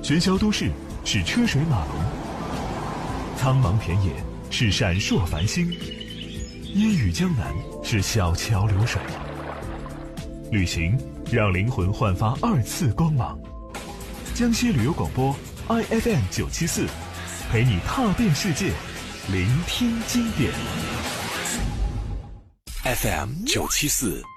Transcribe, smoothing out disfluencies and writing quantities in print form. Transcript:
喧嚣都市是车水马龙，苍茫田野是闪烁繁星，烟雨江南是小桥流水。旅行让灵魂焕发2次光芒。江西旅游广播 IFM 974，陪你踏遍世界，聆听经典。 FM 974。